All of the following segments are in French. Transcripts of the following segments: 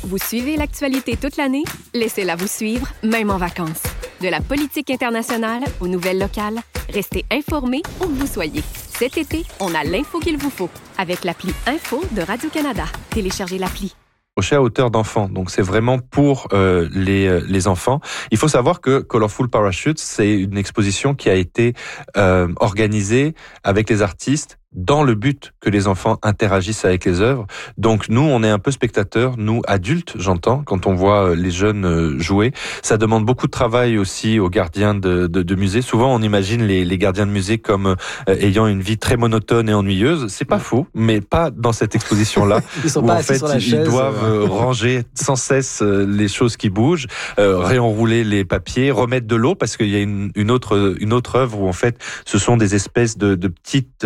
Vous suivez l'actualité toute l'année? Laissez-la vous suivre, même en vacances. De la politique internationale aux nouvelles locales, restez informés où que vous soyez. Cet été, on a l'info qu'il vous faut avec l'appli Info de Radio-Canada. Téléchargez l'appli. À hauteur d'enfants, donc c'est vraiment pour les enfants. Il faut savoir que Colorful Parachutes, c'est une exposition qui a été organisée avec les artistes dans le but que les enfants interagissent avec les œuvres. Donc nous, on est un peu spectateurs, nous adultes, j'entends, quand on voit les jeunes jouer. Ça demande beaucoup de travail aussi aux gardiens de musée. Souvent, on imagine les gardiens de musée comme ayant une vie très monotone et ennuyeuse. C'est pas faux, mais pas dans cette exposition-là. Ils sont où pas en assis fait, sur la chaise, ils doivent ranger sans cesse les choses qui bougent, réenrouler les papiers, remettre de l'eau, parce qu'il y a une autre œuvre où en fait, ce sont des espèces de petites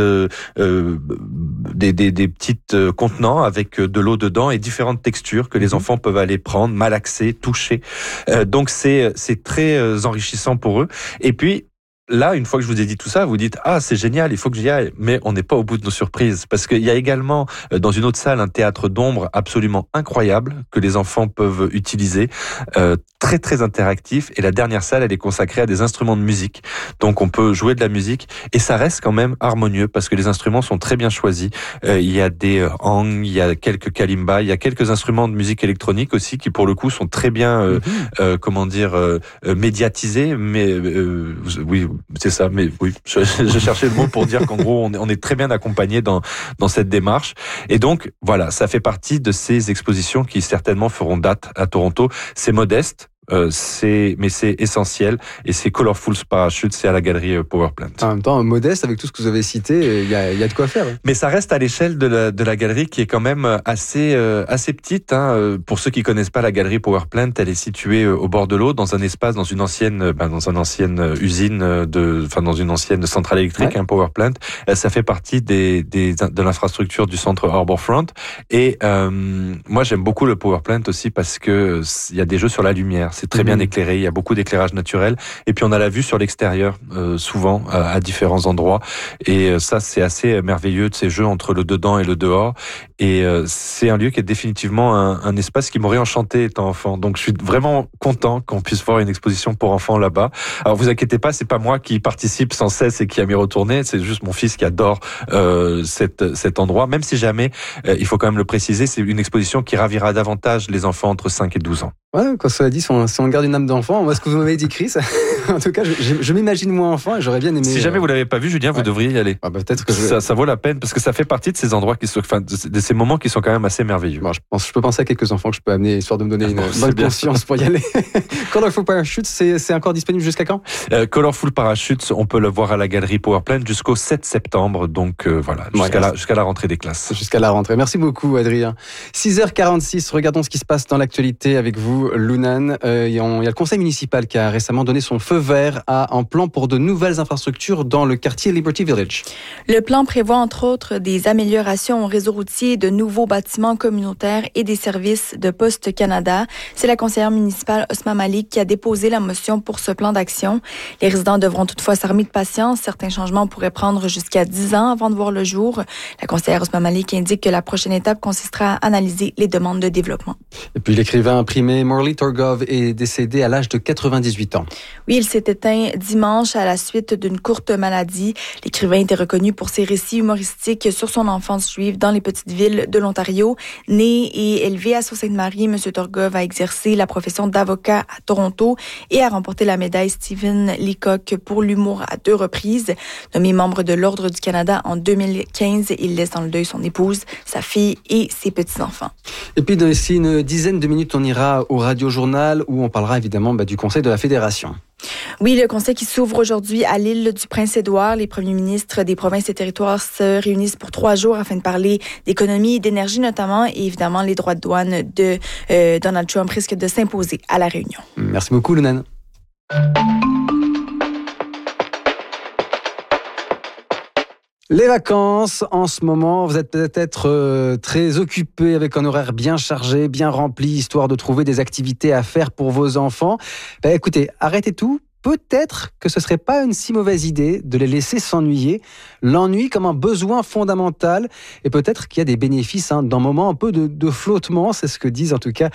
des petites contenants avec de l'eau dedans et différentes textures que les enfants peuvent aller prendre, malaxer, toucher. Donc c'est très enrichissant pour eux. Et puis là, une fois que je vous ai dit tout ça, vous dites « Ah, c'est génial, il faut que j'y aille ». Mais on n'est pas au bout de nos surprises. Parce qu'il y a également, dans une autre salle, un théâtre d'ombre absolument incroyable que les enfants peuvent utiliser. Très, très interactif. Et la dernière salle, elle est consacrée à des instruments de musique. Donc, on peut jouer de la musique. Et ça reste quand même harmonieux parce que les instruments sont très bien choisis. Il y a des hang, il y a quelques kalimba, il y a quelques instruments de musique électronique aussi qui, pour le coup, sont très bien, médiatisés. Mais oui, c'est ça, mais oui, je cherchais le mot pour dire qu'en gros, on est très bien accompagné dans cette démarche. Et donc, voilà, ça fait partie de ces expositions qui certainement feront date à Toronto. C'est modeste. Mais c'est essentiel et c'est Colorful Parachutes, c'est à la galerie Power Plant. En même temps, modeste avec tout ce que vous avez cité, il y a de quoi faire. Mais ça reste à l'échelle de la galerie qui est quand même assez petite. Pour ceux qui connaissent pas la galerie Power Plant, elle est située au bord de l'eau, dans un espace, dans une ancienne usine dans une ancienne centrale électrique, ouais. Power Plant. Ça fait partie de l'infrastructure du centre Harbourfront. Et moi, j'aime beaucoup le Power Plant aussi parce que il y a des jeux sur la lumière. C'est très bien éclairé, il y a beaucoup d'éclairage naturel. Et puis on a la vue sur l'extérieur, souvent, à différents endroits. Et ça, c'est assez merveilleux de ces jeux entre le dedans et le dehors. Et c'est un lieu qui est définitivement un espace qui m'aurait enchanté étant enfant. Donc je suis vraiment content qu'on puisse voir une exposition pour enfants là-bas. Alors vous inquiétez pas, c'est pas moi qui participe sans cesse et qui aime y retourner. C'est juste mon fils qui adore cet endroit. Même si jamais, il faut quand même le préciser, c'est une exposition qui ravira davantage les enfants entre 5 et 12 ans. Ouais, quand cela dit, si on garde une âme d'enfant, moi, ce que vous m'avez dit, Chris, en tout cas, je m'imagine moi enfant et j'aurais bien aimé. Si jamais vous l'avez pas vu, Julien, vous devriez y aller. Peut-être que ça vaut la peine parce que ça fait partie de ces endroits de ces moments qui sont quand même assez merveilleux. Bon, je peux penser à quelques enfants que je peux amener histoire de me donner une bonne conscience pour y aller. Colorful Parachutes, c'est encore disponible jusqu'à quand? Colorful Parachutes, on peut le voir à la galerie Power Plant jusqu'au 7 septembre. Donc voilà, jusqu'à la rentrée des classes. Jusqu'à la rentrée. Merci beaucoup, Adrien. 6h46, regardons ce qui se passe dans l'actualité avec vous, Lunan. Il y a le conseil municipal qui a récemment donné son feu vert à un plan pour de nouvelles infrastructures dans le quartier Liberty Village. Le plan prévoit entre autres des améliorations au réseau routier, de nouveaux bâtiments communautaires et des services de Poste Canada. C'est la conseillère municipale Osma Malik qui a déposé la motion pour ce plan d'action. Les résidents devront toutefois s'armer de patience. Certains changements pourraient prendre jusqu'à 10 ans avant de voir le jour. La conseillère Osma Malik indique que la prochaine étape consistera à analyser les demandes de développement. Et puis l'écrivain imprimé Morley Torgov est décédé à l'âge de 98 ans. Oui, il s'est éteint dimanche à la suite d'une courte maladie. L'écrivain était reconnu pour ses récits humoristiques sur son enfance juive dans les petites villes de l'Ontario. Né et élevé à Sault-Sainte-Marie, M. Torgov a exercé la profession d'avocat à Toronto et a remporté la médaille Stephen Leacock pour l'humour à 2 reprises. Nommé membre de l'Ordre du Canada en 2015, il laisse dans le deuil son épouse, sa fille et ses petits-enfants. Et puis d'ici une dizaine de minutes, on ira au Radio-Journal où on parlera évidemment du Conseil de la Fédération. Oui, le conseil qui s'ouvre aujourd'hui à l'île du Prince-Édouard. Les premiers ministres des provinces et territoires se réunissent pour 3 jours afin de parler d'économie et d'énergie notamment. Et évidemment, les droits de douane de Donald Trump risquent de s'imposer à la réunion. Merci beaucoup, Lunan. Les vacances, en ce moment, vous êtes peut-être très occupé avec un horaire bien chargé, bien rempli, histoire de trouver des activités à faire pour vos enfants. Écoutez, arrêtez tout. Peut-être que ce ne serait pas une si mauvaise idée de les laisser s'ennuyer. L'ennui comme un besoin fondamental. Et peut-être qu'il y a des bénéfices d'un moment un peu de flottement. C'est ce que disent en tout cas